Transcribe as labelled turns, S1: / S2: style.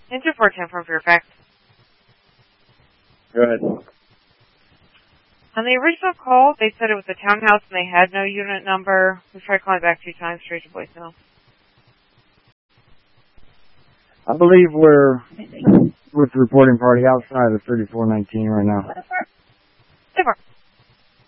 S1: Engine 410 from Fairfax.
S2: Go ahead.
S1: On the original call, they said it was a townhouse and they had no unit number. We tried calling back 2 times, straight to voicemail.
S2: I believe we're with the reporting party outside of 3419 right now.
S1: Super.